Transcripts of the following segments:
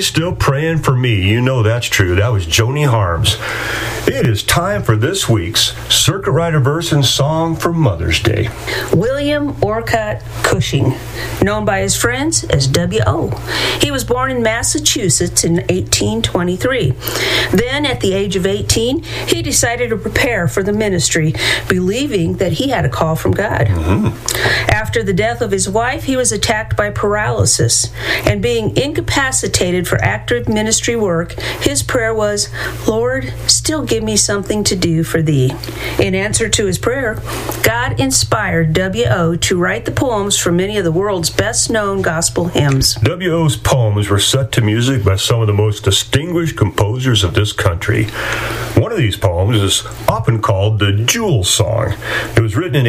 still praying for me. You know that's true. That was Joni Harms. It is time for this week's Circuit Rider verse and song for Mother's Day. William Orcutt Cushing, known by his friends as W.O. He was born in Massachusetts in 1823. Then, at the age of 18, he decided to prepare for the ministry, believing that he had a call from God. After the death of his wife, he was attacked by paralysis, and being incapacitated for active ministry work, his prayer was, "Lord, still give me something to do for thee." In answer to his prayer, God inspired W.O. to write the poems for many of the world's best-known gospel hymns. W.O.'s poems were set to music by some of the most distinguished composers of this country. One of these poems is often called the Jules Song. It was written in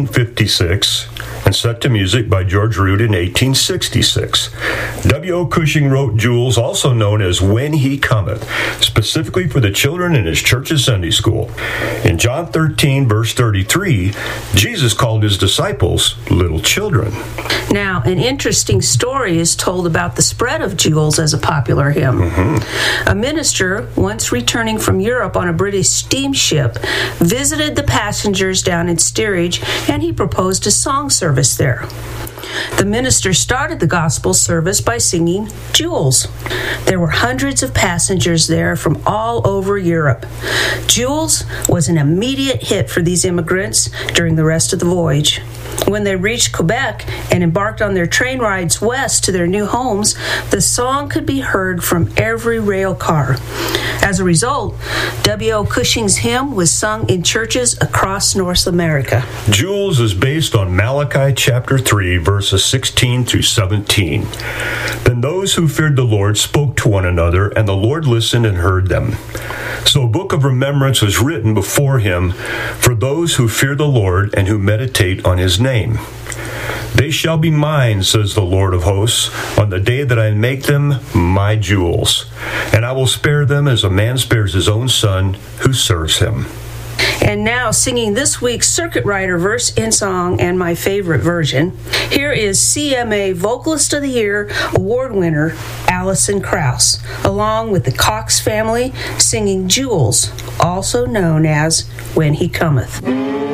1856 and set to music by George Root in 1866. W.O. Cushing wrote Jules, also known as When He Cometh, specifically for the children in his church's Sunday school. In John 13, verse 33, Jesus called his disciples little children. Now, an interesting story is told about the spread of Jules as a popular hymn. A minister, once returning from Europe on a British steamship, visited the passengers down in steerage, and he proposed a song service there. The minister started the gospel service by singing Jules. There were hundreds of passengers there from all over Europe. Jules was an immediate hit for these immigrants during the rest of the voyage. When they reached Quebec and embarked on their train rides west to their new homes, the song could be heard from every rail car. As a result, W.O. Cushing's hymn was sung in churches across North America. Jules is based on Malachi chapter 3, verses 16 through 17. Then those who feared the Lord spoke to one another, and the Lord listened and heard them. So a book of remembrance was written before him for those who fear the Lord and who meditate on his name. They shall be mine, says the Lord of hosts, on the day that I make them my jewels. And I will spare them as a man spares his own son who serves him. And now, singing this week's Circuit Rider verse and song, and my favorite version, here is CMA Vocalist of the Year award winner Alison Krauss, along with the Cox family, singing Jules, also known as When He Cometh.